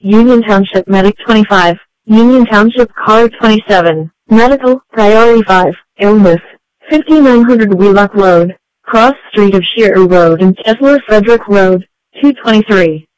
Union Township Medic 25, Union Township Car 27, Medical, Priority 5, Illness, 5900 Wheelock Road, Cross Street of Shearer Road and Tesla Frederick Road, 223.